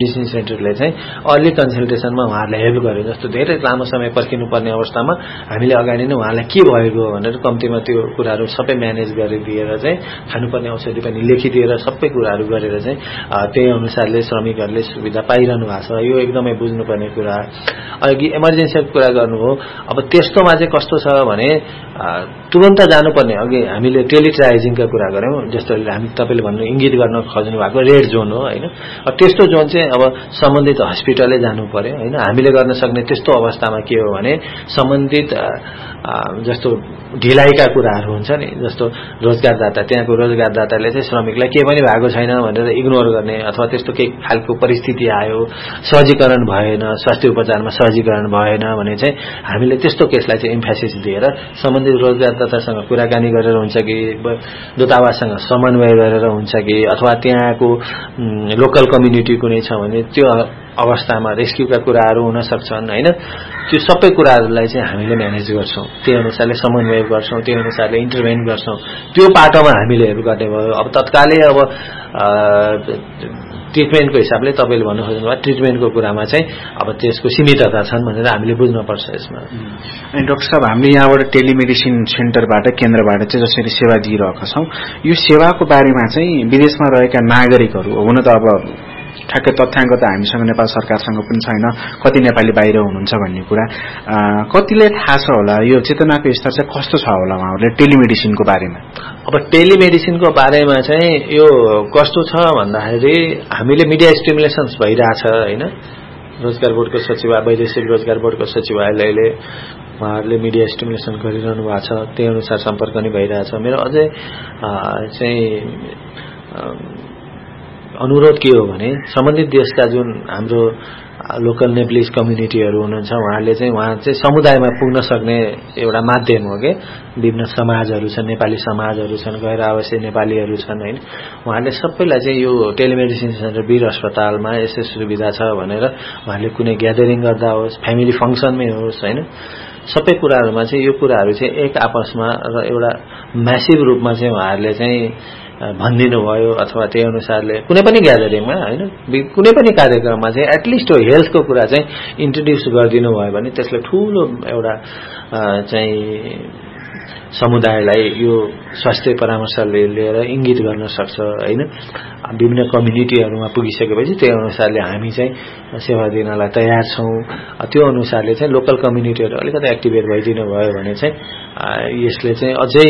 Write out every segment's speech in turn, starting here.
सेन्टरले चाहिँ अर्ली कन्सल्टेसनमा उहाँहरूलाई हेल्प गर्यो। जस्तो धेरै लामो समय पर्खिनुपर्ने अवस्थामा हामीले अगाडि नै उहाँलाई के भएको भनेर कम्तीमा त्यो कुराहरू सबै म्यानेज गरिदिएर चाहिँ खानुपर्ने औषधि पनि लेखिदिएर सबै कुराहरू गरेर चाहिँ त्यही अनुसारले श्रमिकहरूले सुविधा पाइरहनु भएको छ। यो एकदमै बुझ्नुपर्ने कुरा। अघि इमर्जेन्सीको कुरा गर्नुभयो। अब त्यस्तोमा चाहिँ कस्तो छ भने तुरन्त जानुपर्ने, अघि हामीले टेलिट्राइजिङका कुरा गऱ्यौँ, जस्तो हामी तपाईँले भन्नु इङ्गित गर्न खोज्नु भएको रेड जोन हो होइन। त्यस्तो जोन चाहिँ अब सम्बन्धित हस्पिटलले जानु पर्यो होइन। हामीले गर्न सक्ने त्यस्तो अवस्थामा के हो भने सम्बन्धित जस्तो ढिलाइका कुराहरू हुन्छ नि, जस्तो रोजगारदाता, त्यहाँको रोजगारदाताले चाहिँ श्रमिकलाई के पनि भएको छैन भनेर इग्नोर गर्ने अथवा त्यस्तो केही खालको परिस्थिति आयो, सहजीकरण भएन, स्वास्थ्य उपचारमा सहजीकरण भएन भने चाहिँ हामीले त्यस्तो केसलाई चाहिँ इम्फेसिस दिएर सम्बन्धित रोजगारदातासँग कुराकानी गरेर हुन्छ कि दूतावाससँग समन्वय गरेर हुन्छ कि अथवा त्यहाँको लोकल कम्युनिटी कुनै छ भने त्यो अवस्थामा रेस्क्युका कुराहरू हुन सक्छन् होइन। त्यो सबै कुराहरूलाई चाहिँ हामीले म्यानेज गर्छौँ, त्यही अनुसारले समन्वय गर्छौँ, त्यही अनुसारले इन्टरभेन गर्छौँ। त्यो पाटोमा हामीले हेल्प गर्ने भयो। अब तत्कालै अब ट्रिटमेन्टको हिसाबले तपाईँले भन्नु खोज्नुभयो ट्रिटमेन्टको कुरामा चाहिँ अब त्यसको सीमितता छन् भनेर हामीले बुझ्नुपर्छ यसमा। अनि डाक्टर साहब, हामीले यहाँबाट टेलिमेडिसिन सेन्टरबाट केन्द्रबाट चाहिँ जसरी सेवा दिइरहेका छौँ, यो सेवाको बारेमा चाहिँ विदेशमा रहेका नागरिकहरू, हुन त अब ठ्याक्कै तथ्याङ्क त हामीसँग नेपाल सरकारसँग पनि छैन, कति नेपाली बाहिर हुनुहुन्छ भन्ने कुरा कतिलाई थाहा छ होला, यो चेतनाको स्तर चाहिँ कस्तो छ होला उहाँहरूले टेलिमेडिसिनको बारेमा? अब टेलिमेडिसिनको बारेमा चाहिँ यो कस्तो छ भन्दाखेरि हामीले मिडिया स्टिमुलेसन्स भइरहेछ होइन। रोजगार बोर्डको सचिवालय, वैदेशिक रोजगार बोर्डको सचिवालयले उहाँहरूले मिडिया स्टिमुलेसन गरिरहनु भएको छ, त्यही अनुसार सम्पर्क नै भइरहेछ। मेरो अझै चाहिँ अनुरोध के हो भने सम्बन्धित देशका जुन हाम्रो लोकल नेप्लिज कम्युनिटीहरू हुनुहुन्छ उहाँ चाहिँ समुदायमा पुग्न सक्ने एउटा माध्यम हो कि। विभिन्न समाजहरू छन्, नेपाली समाजहरू छन्, गैर आवासीय नेपालीहरू छन् होइन। उहाँले सबैलाई चाहिँ यो टेलिमेडिसिन सेन्टर वीर अस्पतालमा यस्तो सुविधा छ भनेर उहाँले कुनै ग्यादरिङ गर्दा होस्, फ्यामिली फङ्सनमै होस् होइन, सबै कुराहरूमा चाहिँ यो कुराहरू चाहिँ एक आपसमा र एउटा म्यासिभ रूपमा चाहिँ उहाँहरूले चाहिँ भनिदिनु भयो अथवा त्यही अनुसारले कुनै पनि ग्यादरिङमा होइन, कुनै पनि कार्यक्रममा चाहिँ एटलिस्ट हेल्थको कुरा चाहिँ इन्ट्रोड्युस गरिदिनु भयो भने त्यसले ठुलो एउटा चाहिँ समुदायलाई यो स्वास्थ्य परामर्शले लिएर इङ्गित गर्न सक्छ होइन। विभिन्न कम्युनिटीहरूमा पुगिसकेपछि त्यही अनुसारले हामी चाहिँ सेवा दिनलाई तयार छौँ। त्यो अनुसारले चाहिँ लोकल कम्युनिटीहरू अलिकति एक्टिभेट भइदिनु भयो भने चाहिँ यसले चाहिँ अझै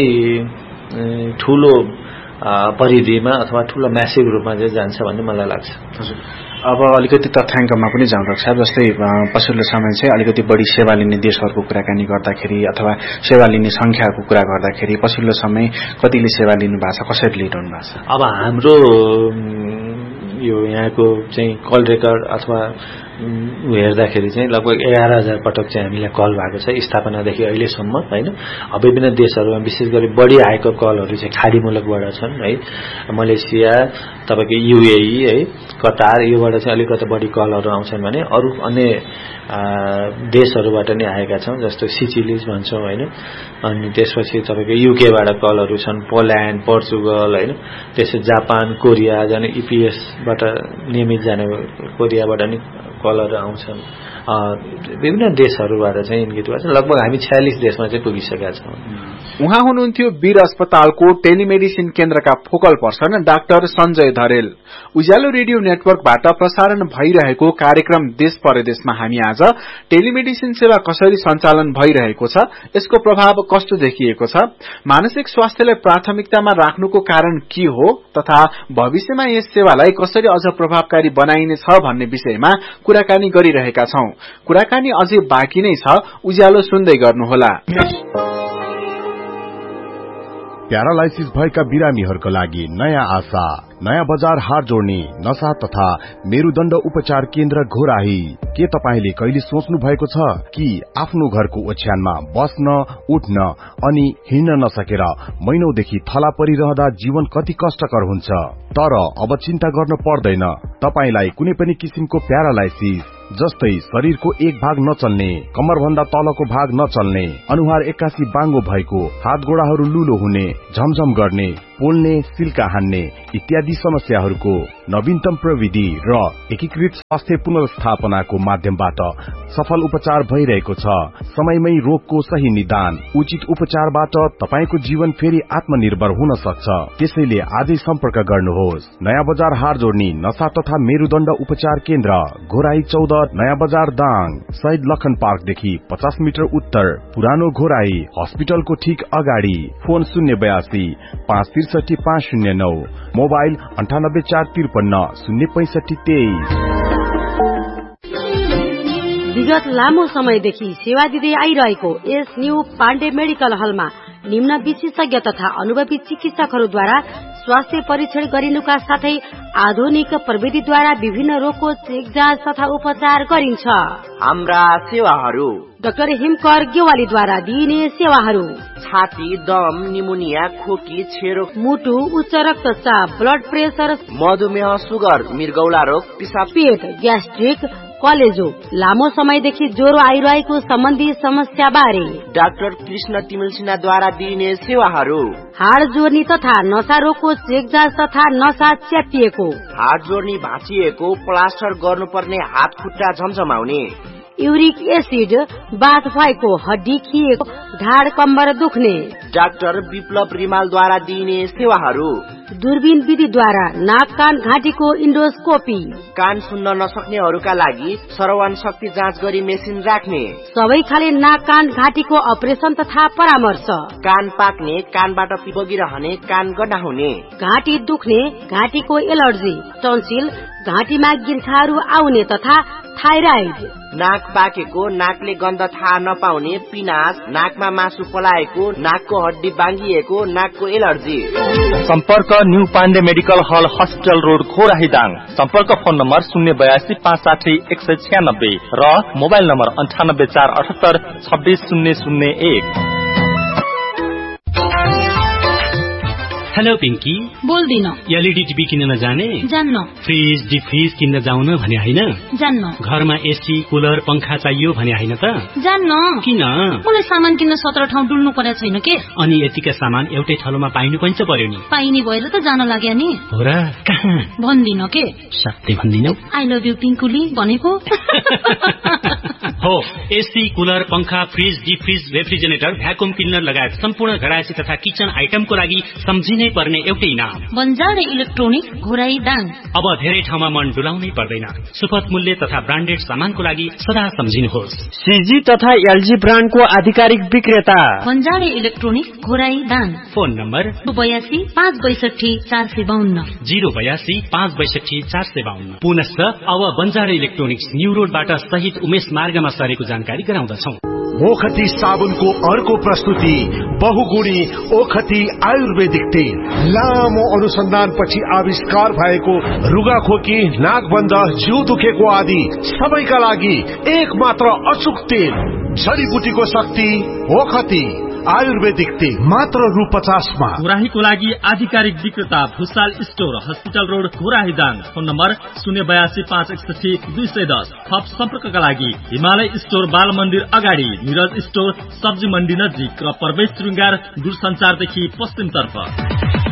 ठुलो परिधिमा अथवा ठुलो म्यासिभ रूपमा चाहिँ जान्छ भन्ने मलाई लाग्छ। हजुर, अब अलिकति तथ्याङ्कमा पनि जाउँ डाक्टर साहब। जस्तै पछिल्लो समय चाहिँ अलिकति बढी सेवा लिने देशहरूको कुराकानी गर्दाखेरि अथवा सेवा लिने संख्याको कुरा गर्दाखेरि पछिल्लो समय कतिले सेवा लिनु भएको छ, कसरी लिइरहनु भएको छ? अब हाम्रो यो यहाँको चाहिँ कल रेकर्ड अथवा हेर्दाखेरि चाहिँ लगभग 11,000 पटक चाहिँ हामीलाई कल भएको छ स्थापनादेखि अहिलेसम्म होइन। विभिन्न देशहरूमा विशेष गरी बढी आएको कलहरू चाहिँ खाडी मुलुकबाट छन् है। मलेसिया, तपाईँको युएई है, कतार, योबाट चाहिँ अलिकति बढी कलहरू आउँछन् भने अरू अन्य देशहरूबाट नै आएका छौँ, जस्तो सिचिलिज भन्छौँ होइन। अनि त्यसपछि तपाईँको युकेबाट कलहरू छन्, पोल्यान्ड, पोर्चुगल होइन, त्यसपछि जापान, कोरिया जाने इपिएसबाट नियमित जाने कोरियाबाट नि कलहरू आउँछन्। विभिन्न देशहरूबाट चाहिँ इन्गित भएको छ। लगभग हामी 46 देशमा चाहिँ पुगिसकेका छौँ। उहाँ हुनुहुन्थ्यो वीर अस्पतालको टेलिमेडिसिन केन्द्रका फोकल पर्सन डाक्टर सञ्जय धरेल। उज्यालो रेडियो नेटवर्कबाट प्रसारण भइरहेको कार्यक्रम देश परदेशमा हामी आज टेलिमेडिसिन सेवा कसरी सञ्चालन भइरहेको छ, यसको प्रभाव कस्तो देखिएको छ, मानसिक स्वास्थ्यलाई प्राथमिकतामा राख्नुको कारण के हो तथा भविष्यमा यस सेवालाई कसरी अझ प्रभावकारी बनाइनेछ भन्ने विषयमा कुराकानी गरिरहेका छौं। कुराकानी अझै बाँकी नै छ, उज्यालो सुन्दै गर्नुहोला। प्यारालाइसिस भएका बिरामीहरूका लागि नयाँ आशा, नयाँ बजार हात जोड्ने नशा तथा मेरुदण्ड उपचार केन्द्र घोराही। के तपाईले कहिले सोच्नु भएको छ कि आफ्नो घरको ओछ्यानमा बस्न, उठ्न अनि हिँड्न नसकेर महिनौदेखि थला परिरहँदा जीवन कति कष्टकर हुन्छ? तर अब चिन्ता गर्न पर्दैन। तपाईलाई कुनै पनि किसिमको प्यारालाइसिस जस्तै शरीरको एक भाग नचल्ने, कमर भन्दा तलको भाग नचल्ने, अनुहार एक्कासी बाङ्गो भएको, हात गोडाहरू लुलो हुने, झमझम गर्ने, पोल्ने, सिल्का हान्ने इत्यादि समस्याहरूको नवीनतम प्रविधि र एकीकृत स्वास्थ्य पुनर्स्थापनाको माध्यमबाट सफल उपचार भइरहेको छ। समयमै रोगको सही निदान, उचित उपचारबाट तपाईको जीवन फेरि आत्मनिर्भर हुन सक्छ। त्यसैले आजै सम्पर्क गर्नुहोस्। नयाँ बजार हार जोड्ने नशा तथा मेरुदण्ड उपचार केन्द्र, घोराई 14, नयाँ बजार दाङ, शहीद लखन पार्कदेखि 50 मिटर उत्तर, पुरानो घोराई हस्पिटलको ठीक अगाडि। Phone 082 563 509, mobile 98 453 065 23। विगत लामो समयदेखि सेवा दिँदै आइरहेको यस न्यू पाण्डे मेडिकल हलमा निम्न विशेषज्ञ तथा अनुभवी चिकित्सकहरूद्वारा स्वास्थ्य परीक्षण गरिनुका साथै आधुनिक प्रविधिद्वारा विभिन्न रोगको चेक जाँच तथा उपचार गरिन्छ। हाम्रा सेवाहरू: डाक्टर हिमकर गेवालीद्वारा दिइने सेवाहरू: छाती, दम, निमोनिया, खोकी, छेरो, मुटु, उच्च रक्तचाप, ब्लड प्रेसर, मधुमेह, सुगर, मृगौला रोग, पिसाब, पेट, ग्यास्ट्रिक, कलेजो, लामो समयदेखि ज्वरो आइरहेको सम्बन्धी समस्या बारे डाक्टर कृष्ण तिमिल सिन्हाद्वारा दिइने सेवाहरू: हाड जोड्ने तथा नशा रोगको चेक जाँच तथा नशा च्यातिएको, हाड जोड्ने भाँचिएको, प्लास्टर गर्नुपर्ने हात खुट्टा झमझमाउने, युरिक एसिड बाथ भएको, हड्डी खिएको, ढाड कम्बर दुख्ने डाक्टर विप्लव रिमालद्वारा दिइने सेवाहरू: दूरबीन विधिद्वारा नाक कान घाँटीको इन्डोस्कोपी, कान सुन्न नसक्नेहरूका लागि श्रवण शक्ति जाँच गरी मेसिन राख्ने, सबै खाले नाक कान घाँटीको अपरेसन तथा परामर्श, कान पाक्ने, कानबाट बगिरहने, कान गडाउने, घाँटी दुख्ने, घाँटीको एलर्जी, टन्सिल, घाँटीमा गिर्खाहरू आउने तथा थाइराइड, नाक पाकेको, नाकले गन्ध थाहा नपाउने, पिनास, नाकमा मासु पलाएको, नाकको हड्डी बाङ्गिएको, नाकको एलर्जी। सम्पर्क न्यू पाण्डे मेडिकल हल, हस्पिटल रोड, घोराही दाङ। सम्पर्क फोन नम्बर 082 560 196 र mobile number 98 478 26 001। Hello Pinky, बोल्दिन। LED TV किन्न जाने? जान्न। फ्रिज डिफ्रिज किन्न जाउन भने हैन? जान्न। घरमा एसी कुलर पंखा चाहियो भने हैन त? जान्न। किन? मलाई सामान किन्न 17 ठाउँ डुल्नु पर्या छैन के? अनि यतिका सामान एउटै ठाउँमा पाइनु पनि त पर्यो नि। पाइने भएर त जान लाग्या नि। हो र? कहाँ? भन्दिन के? सत्य भन्दिनौ? आई लभ यु पिंकुली भनेको। हो, एसी कुलर पंखा फ्रिज डिफ्रिज रेफ्रिजरेटर भ्याकुम क्लिनर लगायत सम्पूर्ण घरायसी तथा किचन आइटमको लागि सम्झिनै पर्ने एउटै नाम, बन्जारे इलेक्ट्रोनिक, घोराई दाङ। अब धेरै ठाउँमा मन डुलाउनै पर्दैन। सुपथ मूल्य तथा ब्रान्डेड सामानको लागि सदा सम्झिनुहोस्। सीजी तथा एलजी ब्रान्डको आधिकारिक विक्रेता बन्जारे electronic, Ghorahi Dang. Phone number 82 562 452 082 562 452। पुनश्च अब बन्जारे इलेक्ट्रोनिक्स न्यू रोडबाट शहीद उमेश मार्गमा सरेको जानकारी गराउँदछौं। ओखती साबुनको अर्को प्रस्तुति बहुगुणी ओखती आयुर्वेदिक तेल। लामो अनुसन्धानपछि आविष्कार भएको रुगाखोकी, नाकबन्ध, जिउ दुखेको आदि सबैका लागि एक मात्र अचूक तेल। जडीबुटीको शक्ति ओखती आयुर्वेदिक तेल, मात्र रु 50 मा। घोराहीको लागि आधिकारिक विक्रेता Bhusal store, hospital road, Ghorahi Dang. Phone number 082 561 210। थप सम्पर्कका लागि हिमालय स्टोर, बाल मन्दिर अगाडि, निरज स्टोर, सब्जी मण्डी नजिक र प्रवेश श्रृंगार दूरसञ्चारदेखि पश्चिम तर्फ।